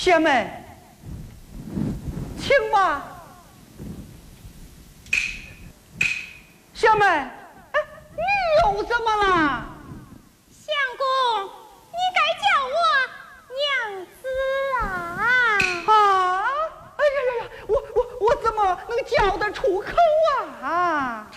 姐妹，请吧。姐妹，哎，你又怎么了？ 相公，你该叫我娘子啊！ 啊！哎呀呀呀，我怎么能叫得出口啊？